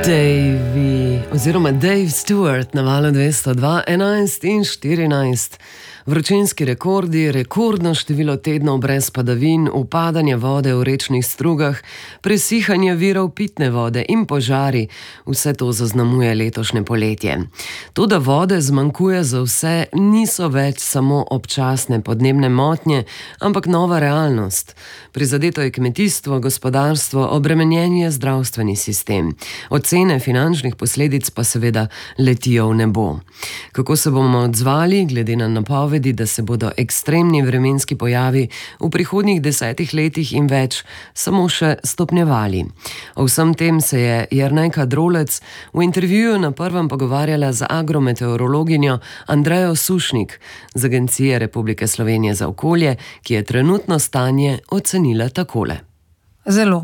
Dave Stewart na valu 202, 11 in 14. Vročinski rekordi, rekordno število tednov brez padavin, upadanje vode v rečnih strugah, presihanje virov pitne vode in požari, vse to zaznamuje letošnje poletje. To, da vode zmanjkuje za vse, niso več samo občasne podnebne motnje, ampak nova realnost. Prizadeto je kmetijstvo, gospodarstvo, obremenjen je zdravstveni sistem. Ocene finančnih posledic pa seveda letijo v nebo. Kako se bomo odzvali, glede na napovedi, da se bodo ekstremni vremenski pojavi v prihodnjih 10 letih in več samo še stopnjevali. O vsem tem se je Jernejka Drolec v intervjuju na Prvem pogovarjala z agrometeorologinjo Andrejo Sušnik z Agencije Republike Slovenije za okolje, ki je trenutno stanje ocenila takole. Zelo.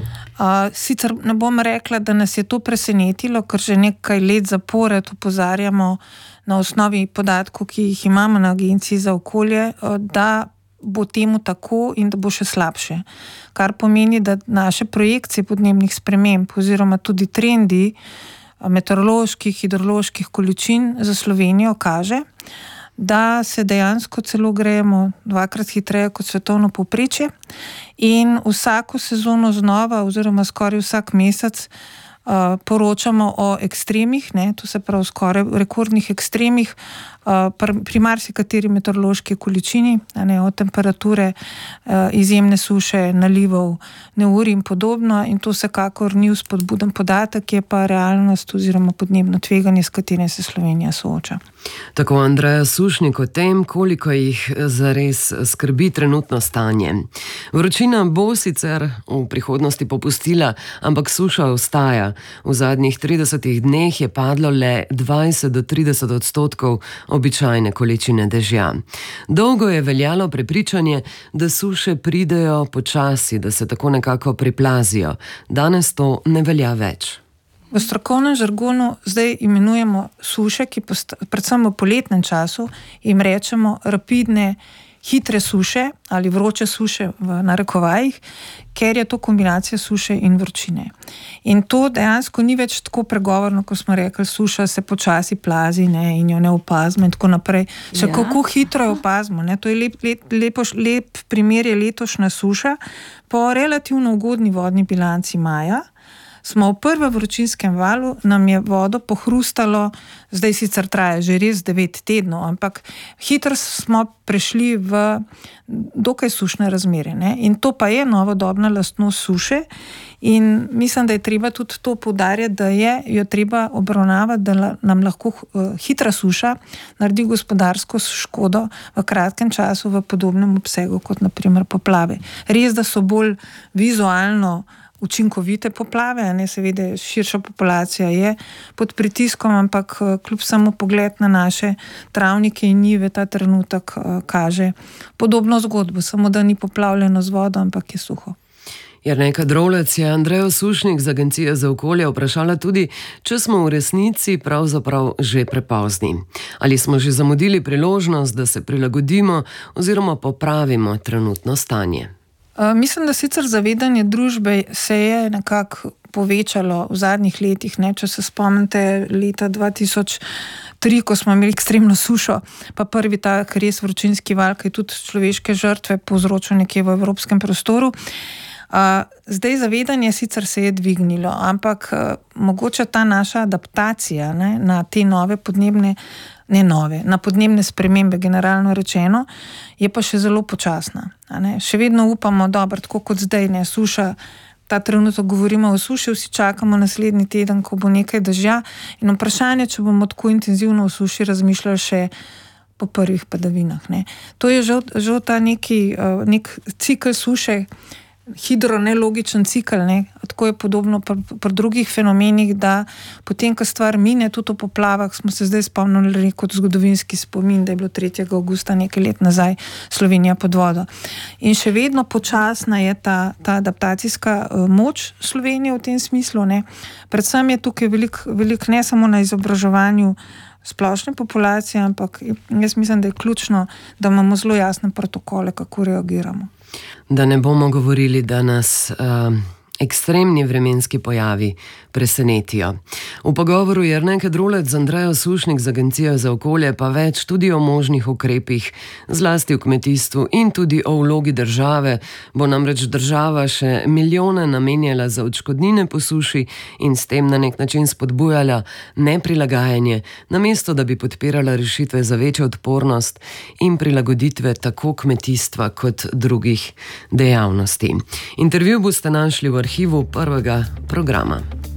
Sicer ne bom rekla, da nas je to presenetilo, ker že nekaj let zapored opozarjamo na osnovi podatkov, ki jih imamo na Agenciji za okolje, da bo temu tako in da bo še slabše. Kar pomeni, da naše projekcije podnebnih sprememb oziroma tudi trendi meteoroloških, hidroloških količin za Slovenijo kaže, da se dejansko celo grejemo 2-krat hitreje kot svetovno povprečje in vsako sezono znova oziroma skoraj vsak mesec poročamo o ekstremih, to se pravi skoraj rekordnih ekstremih, pri marsikateri meteorološki količini, od temperature, izjemne suše, nalivov, neurij in podobno, in to vsekakor ni vzpodbuden podatek, je pa realnost oziroma podnebno tveganje, s katerim se Slovenija sooča. Tako Andreja Sušnik o tem, koliko jih zares skrbi trenutno stanje. Vročina bo sicer v prihodnosti popustila, ampak suša ostaja. V zadnjih 30 dneh je padlo le 20 do 30% običajne količine dežja. Dolgo je veljalo prepričanje, da suše pridejo počasi, da se tako nekako priplazijo. Danes to ne velja več. V strokovnem žargonu zdaj imenujemo suše, ki predvsem v poletnem času jim rečemo rapidne, hitre suše ali vroče suše v narekovajih, ker je to kombinacija suše in vročine. In to dejansko ni več tako pregovorno, ko smo rekli, suša se počasi plazi in jo ne opazimo in tako naprej. Še kako hitro jo opazimo. To je lep primer je letošnja suša. Po relativno ugodni vodni bilanci maja smo v prvem vročinskem valu, nam je vodo pohrustalo, zdaj sicer traja že res 9 tednov, ampak hitro smo prešli v dokaj sušne razmere. In to pa je novodobna lastnost suše in mislim, da je treba tudi to poudarjati, da je jo treba obravnavati, da nam lahko hitra suša naredi gospodarsko škodo v kratkem času v podobnem obsegu kot na primer poplave. Res, da so bolj vizualno učinkovite poplave, seveda širša populacija je pod pritiskom, ampak kljub samo pogled na naše travnike in njive ta trenutek kaže podobno zgodbo, samo da ni poplavljeno z vodo, ampak je suho. Jernejka Drolec je Andrejo Sušnik z Agencije za okolje vprašala tudi, če smo v resnici pravzaprav že prepozni. Ali smo že zamudili priložnost, da se prilagodimo oziroma popravimo trenutno stanje. Mislim, da sicer zavedanje družbe se je nekako povečalo v zadnjih letih. Če se spomnite leta 2003, ko smo imeli ekstremno sušo, pa prvi tak res vročinski val, ki je tudi človeške žrtve povzročil nekje v evropskem prostoru. Zdaj zavedanje sicer se je dvignilo, ampak mogoče ta naša adaptacija na te nove podnebne na podnebne spremembe, generalno rečeno, je pa še zelo počasna. Še vedno upamo, tako kot zdaj, suša, ta trenutek govorimo o suši, vsi čakamo naslednji teden, ko bo nekaj dežja, in vprašanje, če bomo tako intenzivno o suši razmišljali še po prvih padavinah. To je žal ta nek cikl suše, hidronelogičen cikl, tako je podobno pri drugih fenomenih, da potem, ko stvar mine, tudi o poplavah, smo se zdaj spomnili kot zgodovinski spomin, da je bilo 3. avgusta nekaj let nazaj Slovenija pod vodo. In še vedno počasna je ta adaptacijska moč Slovenije v tem smislu. Predvsem je tukaj veliko ne samo na izobraževanju splošne populacije, ampak jaz mislim, da je ključno, da imamo zelo jasne protokole, kako reagiramo. Da ne bomo govorili, da nas ekstremni vremenski pojavi presenetijo. V pogovoru Jernej Kedrolec z Andrejo Sušnik z Agencijo za okolje pa več tudi o možnih ukrepih, zlasti v kmetijstvu in tudi o vlogi države. Bo namreč država še milijone namenjala za odškodnine po suši in s tem na nek način spodbujala neprilagajanje, namesto da bi podpirala rešitve za večjo odpornost in prilagoditve tako kmetijstva kot drugih dejavnosti. Intervju boste našli v arhivu prvega programa.